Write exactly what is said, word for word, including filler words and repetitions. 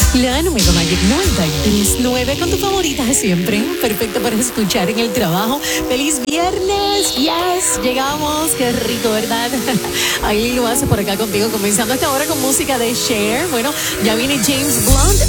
La número Magic noventa y tres punto nueve con tu favorita de siempre. Perfecto para escuchar en el trabajo. ¡Feliz viernes! ¡Yes! Llegamos. ¡Qué rico!, ¿verdad? Ahí lo hace por acá contigo, comenzando esta hora con música de Cher. Bueno, ya viene James Blunt